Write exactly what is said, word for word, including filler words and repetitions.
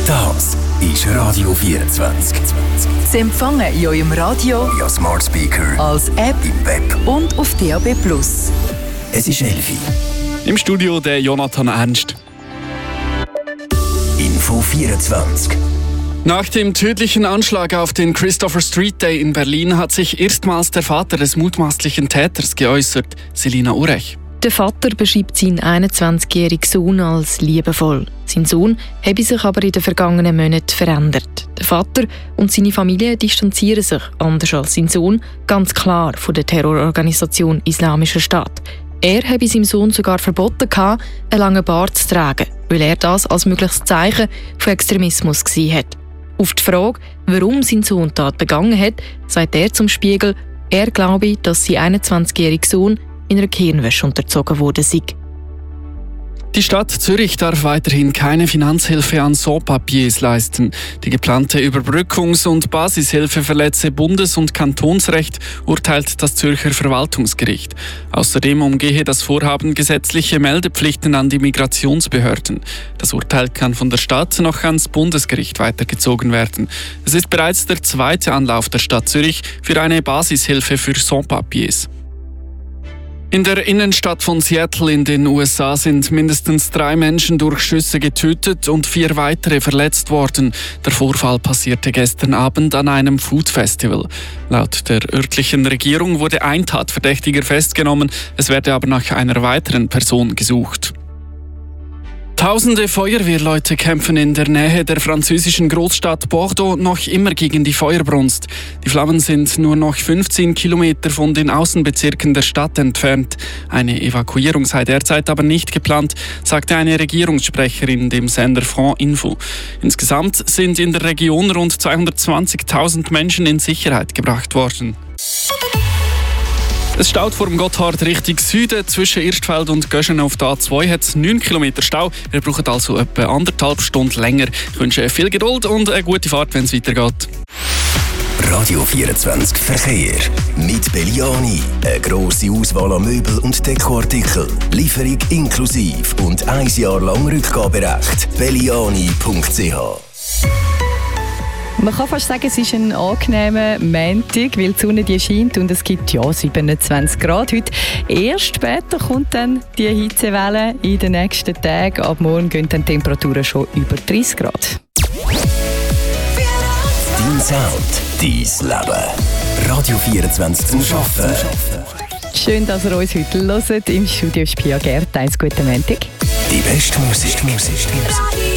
Das ist Radio vierundzwanzig. Sie empfangen in eurem Radio, via Smart Speaker, als App im Web und auf D A B plus. Es ist elfi. Im Studio der Jonathan Ernst. Info vierundzwanzig. Nach dem tödlichen Anschlag auf den Christopher Street Day in Berlin hat sich erstmals der Vater des mutmaßlichen Täters geäußert, Selina Urech. Der Vater beschreibt seinen einundzwanzigjährigen Sohn als liebevoll. Sein Sohn habe sich aber in den vergangenen Monaten verändert. Der Vater und seine Familie distanzieren sich, anders als sein Sohn, ganz klar von der Terrororganisation Islamischer Staat. Er habe seinem Sohn sogar verboten, einen langen Bart zu tragen, weil er das als mögliches Zeichen von Extremismus gesehen hat. Auf die Frage, warum sein Sohn die Tat begangen hat, sagt er zum Spiegel, er glaube, dass sein einundzwanzigjähriger Sohn in einer Gehirnwäsche unterzogen worden sei. Die Stadt Zürich darf weiterhin keine Finanzhilfe an Sans-Papiers leisten. Die geplante Überbrückungs- und Basishilfe verletze Bundes- und Kantonsrecht, urteilt das Zürcher Verwaltungsgericht. Außerdem umgehe das Vorhaben gesetzliche Meldepflichten an die Migrationsbehörden. Das Urteil kann von der Stadt noch ans Bundesgericht weitergezogen werden. Es ist bereits der zweite Anlauf der Stadt Zürich für eine Basishilfe für Sans-Papiers. In der Innenstadt von Seattle in den U S A sind mindestens drei Menschen durch Schüsse getötet und vier weitere verletzt worden. Der Vorfall passierte gestern Abend an einem Food Festival. Laut der örtlichen Regierung wurde ein Tatverdächtiger festgenommen, es werde aber nach einer weiteren Person gesucht. Tausende Feuerwehrleute kämpfen in der Nähe der französischen Großstadt Bordeaux noch immer gegen die Feuerbrunst. Die Flammen sind nur noch fünfzehn Kilometer von den Außenbezirken der Stadt entfernt. Eine Evakuierung sei derzeit aber nicht geplant, sagte eine Regierungssprecherin dem Sender France Info. Insgesamt sind in der Region rund zweihundertzwanzigtausend Menschen in Sicherheit gebracht worden. Es staut vor dem Gotthard Richtung Süden. Zwischen Irstfeld und Göschen auf der A zwei hat es neun Kilometer Stau. Ihr braucht also etwa anderthalb Stunden länger. Ich wünsche viel Geduld und eine gute Fahrt, wenn es weitergeht. Radio vierundzwanzig Verkehr. Mit Belliani. Eine grosse Auswahl an Möbel und Dekoartikeln. Lieferung inklusiv und ein Jahr lang Rückgaberecht. belliani punkt c h. Man kann fast sagen, es ist ein angenehmer Montag, weil die Sonne die scheint und es gibt ja siebenundzwanzig Grad heute. Erst später kommt dann die Hitzewelle in den nächsten Tagen. Ab morgen gehen dann die Temperaturen schon über dreißig Grad. Dein Sound, dein Leben. Radio vierundzwanzig zum Arbeiten. Schön, dass ihr uns heute hört. Im Studio ist Pia Gert. Eins guten Montag. Die beste Musik. Musik.